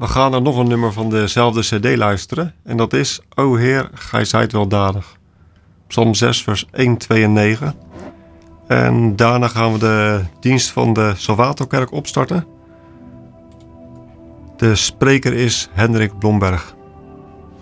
We gaan naar nog een nummer van dezelfde cd luisteren. En dat is O Heer, gij zijt weldadig. Psalm 6 vers 1, 2 en 9. En daarna gaan we de dienst van de Salvatorkerk opstarten. De spreker is Hendrik Blomberg.